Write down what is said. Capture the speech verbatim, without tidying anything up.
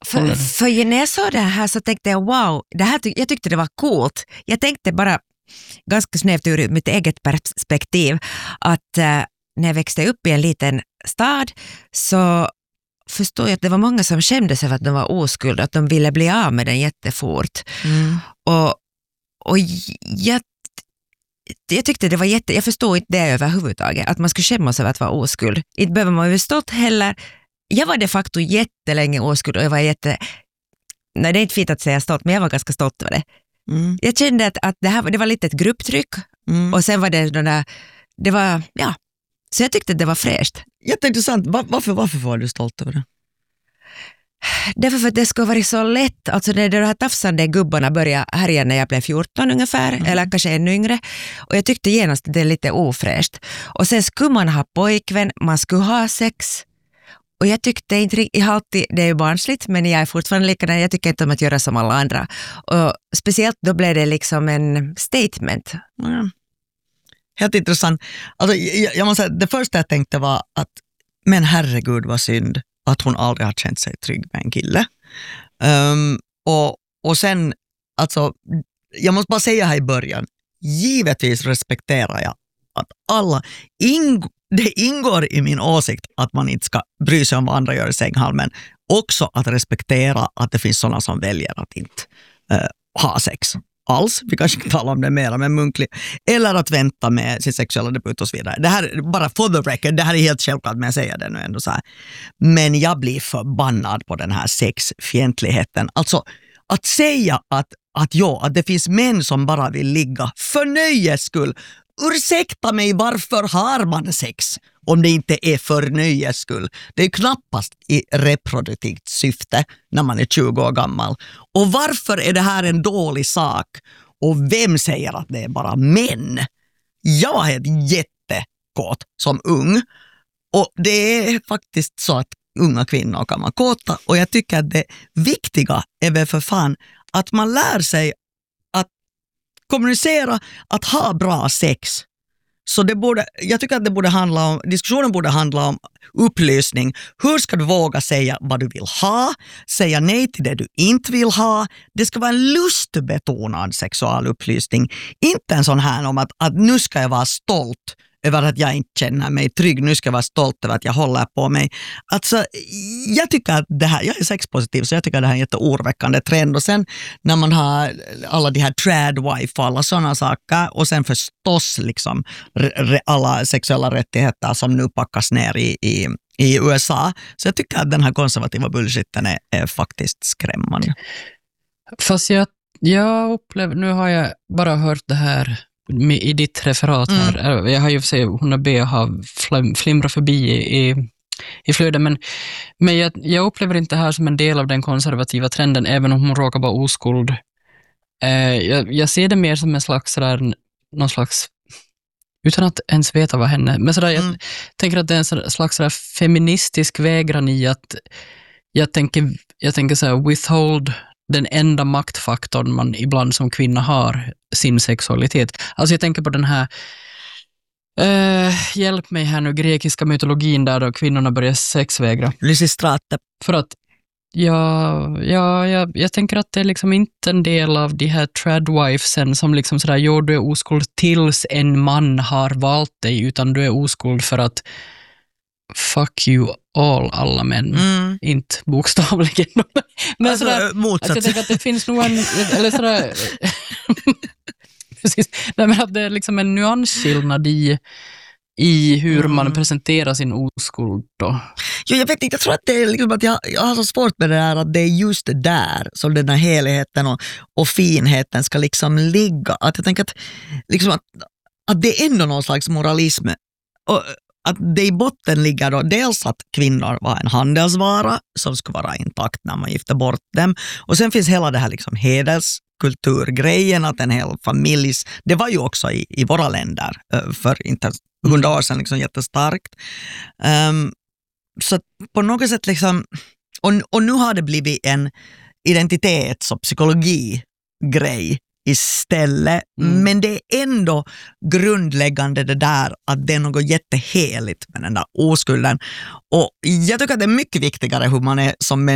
För, för när jag såg det här så tänkte jag wow, det här, jag tyckte det var coolt. Jag tänkte bara ganska snävt ur mitt eget perspektiv att äh, när jag växte upp i en liten stad så förstod jag att det var många som skämdes över att de var oskulda, att de ville bli av med den jättefort. Mm. Och, och jag, jag tyckte det var jätte, jag förstod inte det överhuvudtaget, att man skulle skämmas över att vara oskuld. Inte behöver man vara stolt heller. Jag var de facto jättelänge oskuld och jag var jätte, nej det är inte fint att säga stolt, men jag var ganska stolt över det. Mm. Jag kände att, att det, här, det var lite ett grupptryck mm. och sen var det de där, det var, ja, så jag tyckte det var fräscht. Jätteintressant. Var, varför, varför var du stolt över det? Därför för att det skulle vara så lätt, alltså när de här tafsande gubbarna började härja när jag blev fjorton ungefär, mm. eller kanske ännu yngre, och jag tyckte genast att det är lite ofräscht. Och sen skulle man ha pojkvän, man skulle ha sex, och jag tyckte inte, jag alltid, det är ju barnsligt, men jag är fortfarande likadan, jag tycker inte om att göra som alla andra. Och speciellt då blev det liksom en statement. Mm. Helt intressant. Alltså, jag, jag måste säga, det första jag tänkte var att men herregud vad synd att hon aldrig har känt sig trygg med en kille. Um, och, och sen, alltså, jag måste bara säga här i början, givetvis respekterar jag att alla, ing, det ingår i min åsikt att man inte ska bry sig om vad andra gör i sänghalmen, också att respektera att det finns sådana som väljer att inte uh, ha sex alls, vi kanske kan tala om det mer, men munkligt, eller att vänta med sin sexuella debut och så vidare. Det här är bara for the record, det här är helt självklart, men jag säger det nu ändå så här. Men jag blir förbannad på den här sexfientligheten. Alltså, att säga att, att, ja, att det finns män som bara vill ligga för nöjes skull. Ursäkta mig, varför har man sex om det inte är för nöjes skull? Det är knappast i reproduktivt syfte när man är tjugo år gammal. Och varför är det här en dålig sak? Och vem säger att det är bara män? Jag var helt jättekåt som ung. Och det är faktiskt så att unga kvinnor kan vara kåta. Och jag tycker att det viktiga är väl för fan att man lär sig kommunicera, att ha bra sex. Så det borde, jag tycker att det borde handla om, diskussionen borde handla om upplysning. Hur ska du våga säga vad du vill ha? Säga nej till det du inte vill ha. Det ska vara en lustbetonad sexualupplysning. Inte en sån här om att, att nu ska jag vara stolt över att jag inte känner mig trygg. Nu ska jag vara stolt över att jag håller på mig. Alltså, jag tycker att det här, jag är sexpositiv så jag tycker att det här är en jätteoroväckande trend. Och sen när man har alla de här tradwife och alla sådana saker och sen förstås liksom re, alla sexuella rättigheter som nu packas ner i, i, i U S A. Så jag tycker att den här konservativa bullshitten är, är faktiskt skrämmande. Fast jag, jag upplever, nu har jag bara hört det här i ditt referat här. Mm. Jag har ju för sig, hon har be ha flim, flimra förbi i, i, i flöden, men, men jag, jag upplever inte det här som en del av den konservativa trenden, även om hon råkar vara oskuld. Eh, jag, jag ser det mer som en slags sådär, någon slags, utan att ens veta vad henne, men sådär, mm. jag tänker att det är en slags sådär feministisk vägran i att jag tänker, jag tänker såhär, withhold den enda maktfaktorn man ibland som kvinna har, sin sexualitet. Alltså jag tänker på den här uh, hjälp mig här nu, grekiska mytologin där då kvinnorna börjar sexvägra. Lysistrate. För att ja, ja, jag, jag tänker att det är liksom inte en del av de här tradwifesen som liksom sådär, jo du är oskuld tills en man har valt dig, utan du är oskuld för att fuck you all, alla män. Mm. Inte bokstavligen. Men alltså, sådär, motsatt. Alltså jag tänker att det finns nog en, eller sådär, precis, men att det är liksom en nyansskillnad i, i hur mm. man presenterar sin oskuld då. Jo, jag vet inte, jag tror att det är liksom att jag, jag har så svårt med det där att det är just det där som den här helheten och, och finheten ska liksom ligga. Att jag tänker att, liksom att, att det är ändå någon slags moralism och att det i botten ligger då dels att kvinnor var en handelsvara som ska vara intakt när man gifter bort dem. Och sen finns hela det här liksom hederskulturgrejen, att en hel familj, det var ju också i, i våra länder för inte hundra år sedan liksom jättestarkt. Um, så på något sätt liksom, och, och nu har det blivit en identitets- och psykologi-grej istället, mm. men det är ändå grundläggande det där att det är något jätteheligt med den där oskulden. Och jag tycker att det är mycket viktigare hur man är som